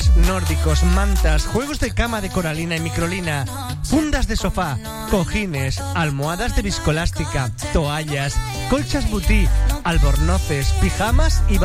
muebles nórdicos, mantas, juegos de cama de coralina y microlina, fundas de sofá, cojines, almohadas de viscolástica, toallas, colchas butí, albornoces, pijamas y